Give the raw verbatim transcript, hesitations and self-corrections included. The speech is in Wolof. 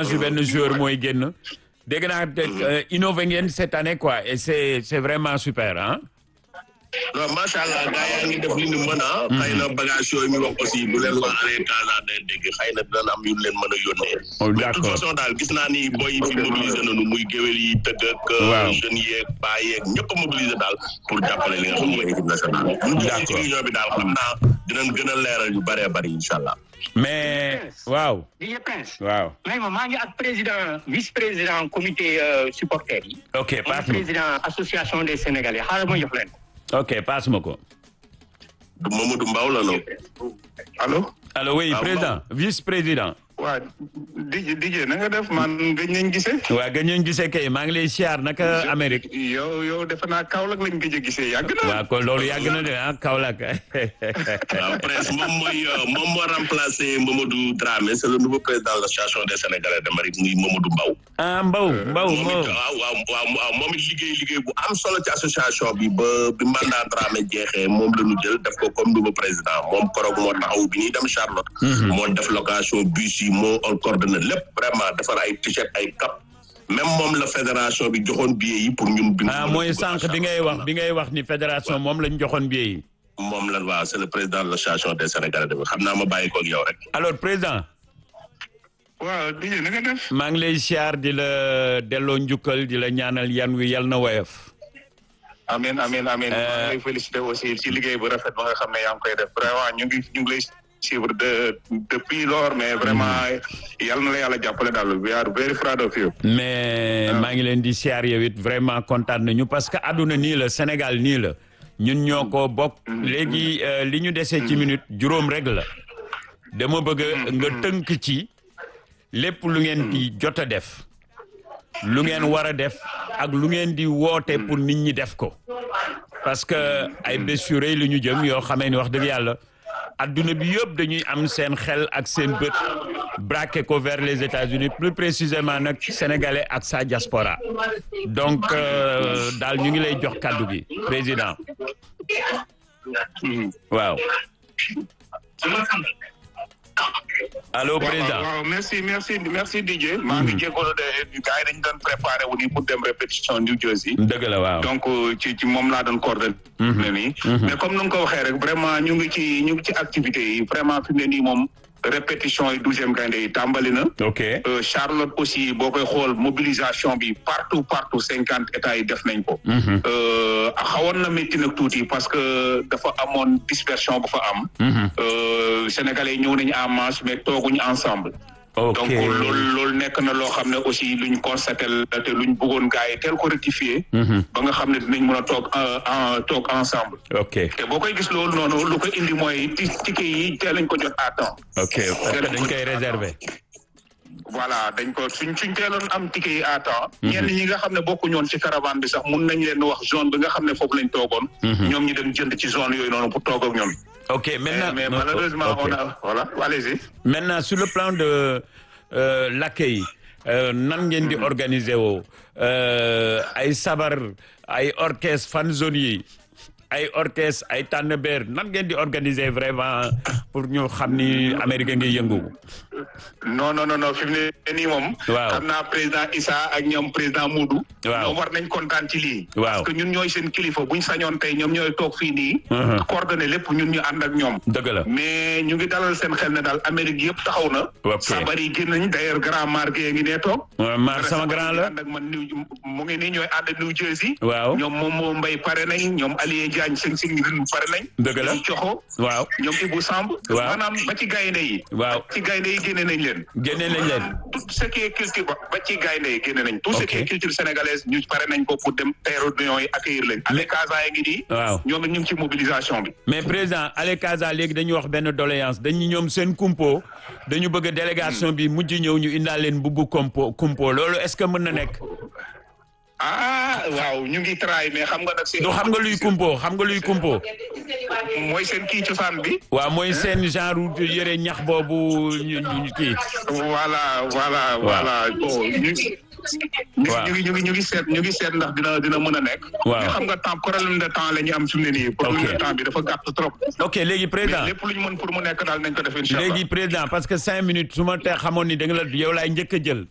échange yu benn joueur mooy génn. dégg naa innové ngeen cette année quoi et c'est c'est vraiment super ah. non macha allah gars yaa ngi def li ñu mën a. xëy na bagage yooyu ñu wax aussi bu leen waa Allez Casa day dégg xëy na dina am yu leen mën a yónnee. oh mais de toute façon daal gis naa ni boy yi fi mobilisé nañu muy géwél yi tëgg ak. waaw jeunes yeeg paa yeeg ñëpp a mobilisé daal pour jàppale li nga xam mooy équipe nationale. d'accord ci réunion bi daal xam naa dinañ gën a leeral yu bëree bëri incha allah. mais waaw. D J Prince. waaw. mais maa ngi ak président vice président comité supporter yi. ok passe ma président association des Sénégalais xaaral ma jox leen. ok passe ma ko. Mamadou Mbaw la no. allo. allo oui président vice président. waa Dijé Dijé na nga def man gëj nañ gisee. waa gëj nañ gisee kay maa ngi lay siyaar naka Amérique. yow yow defe naa Kaolack lañ gëj a gisee yàgg na. waaw kon loolu yàgg na de ah Kaolack. waaw Prince moom mooy moom moo remplacé Mamadou Dramé c'est le nouveau président de l'association des Sénégalais d'Amérique muy Mamadou Mbaw. ah Mbaw Mbaw moom Mbaw. it waaw waaw waaw moom it liggéey liggéey bu am solo ci association bi ba bi mandat Dramé jeexee moom la ñu jël def ko comme nouveau président moom koroog moo taxaw bi ñuy dem Charlotte. moo def location bus yi moo coordonné lépp vraiment defar ay t-shirt ay cap même moom la fédération bi joxoon billet yi pour ñun. bi ah mooy sànq bi ngay wax bi ngay wax ni fédération moom lañ joxoon billet yi. moom la waaw c'est le président de l'association des Sénégalais de xam naa ma bàyyi ko ak yow rek. alors président. waaw Dijé na nga def. maa ngi lay siyaar di la delloo njukkal di la ñaanal yan wi yal na woyof. amiin amiin amiin. maa ngi lay féliciter aussi ci liggéey bu rafet ba nga xam ne yaa ngi koy def vraiment ñu ngi ñu ngi lay suivre de depuis lors mais vraiment yal na la yàlla jàppale daal we are very proud of you. mais maa ngi leen di siyaar yow it vraiment kontaan nañu parce que àdduna nii la Sénégal nii la ñun ñoo ko bokk. léegi li ñu desee ci minute juróom rek la. dama bëgg nga tënk ci lépp lu ngeen di jot a def. lu ngeen war a def ak lu ngeen di woote pour nit ñi def ko. parce que ay bés yu rëy lu ñu jëm yoo xamee ni wax dëgg yàlla. adduna bi yëpp dañuy am seen xel ak seen bët braqué ko vers les États-Unis plus précisément nag sénégalais ak sa diaspora donc daal ñu ngi lay jox kàddu gi président waaw allo président waaw merci merci merci Dijé. maa ngi jégalu de gars yi dañu doon préparé wu ni pour dem répétition New Jersey. dëgg la waaw donc ci ci moom laa doon coordonné. nii mais comme nu nga ko waxee rek vraiment ñu ngi ci ñu ngi ci activités yi vraiment fi mu ne nii moom répétition yi douzième gaynde yi tàmbali na. ok Charlotte aussi boo koy xool mobilisation bi partout partout cinquante états yi def nañ ko. xawoon na métti nag tuuti parce que dafa amoon dispersion bu fa am. Sénégalais yi ñëw nañu en masse mais tooguñu ensemble. ok donc loolu loolu nekk na loo xam ne aussi luñ constaté la te luñ bëggoon gars yi teel ko rectifier. ba nga xam ne dinañ mën a toog en toog ensemble. ok te boo koy gis loolu noonu lu ko indi mooy ticket yi teel lañ ko jot à temps. ok dañ koy réserver. voilà dañ ko suñ suñ teeloon am ticket yi à temps. ñenn ñi nga xam ne bokkuñu woon ci caravane bi sax mun nañ leen wax zone bi nga xam ne foofu lañ toogoon. ñoom ñu dem jënd ci zone yooyu noonu pour toog ak ñoom. ok maintenant mais malheureusement on a voilà allez-y. maintenant sur le plan de euh, l'accueil nan ngeen di organiser woo ay sabar ay orchestre fan zone yi ay orchestre ay tànnbeer nan ngeen di organiser vraiment pour ñu xam ni Amérique ngi yëngu. non non non fi mu ne nii moom. waaw xam naa président Issa ak ñoom président Moudou. waaw ñoom war nañ kontaan ci lii. waaw parce que ñun ñooy seen kilifa buñ sañoon tey ñoom ñooy toog fii nii. coordonné lépp ñun ñu ànd ak ñoom. dëgg la mais ñu ngi dalal seen xel ne daal Amérique yëpp taxaw na. ok sabar yi génn nañ d'ailleurs grand marqué ngi nee toog. Mar sama grand la ànd ak man New mu ngi nii ñooy ànd New Jersey. waaw ñoom moom moo mbay pare nañ ñoom Alié Diagne sëñ sëñ pare nañ. dëgg la ñoom Coxo. waaw ñoom Ibou Samb. waaw maanaam ba ci gaynde yi. waaw ci gaynde yi génne nañ leen. génne nañ leen. tout ce qui est culture ba ba ci gaynde yi génne nañ. tout ce qui est culture sénégalaise ñu pare nañ ko pour dem tey réunion yi accueillir leen. Allez Casa yi ngi nii. waaw ñoom it ñu ngi ci mobilisation bi. mais président Allez Casa léegi dañuy wax benn doléance dañu ñoom seen kumpo dañu bëgg délégation bi mujj ñëw ñu indaal leen bubbu kumpo kumpo loolu est-ce que mën na nekk. ah waaw ñu ngi try mais xam nga nag. du xam nga luy kumpo xam nga luy kumpo. mooy seen kii cosaan bi. waaw mooy seen genre yëre ñax boobu ñu ñu kii. voilà voilà voilà bon ñu ngi. waaw ñu ngi ñu ngi ñu ngi seet ñu ngi seet ndax dina dina mën a nekk. waaw mais xam nga temps problème de temps la ñu am suñu ne nii. problème de temps bi dafa gàtt trop. ok léegi président lépp lu ñu mën pour mu nekk daal nañ ko def incha allah. léegi président parce que cinq minutes su ma te xamoon ni da nga la yow laay njëkk a jël